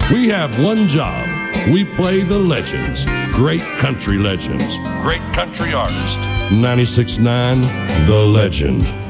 We have one job. We play the legends. Great country legends. Great country artists. 96.9 The Legend.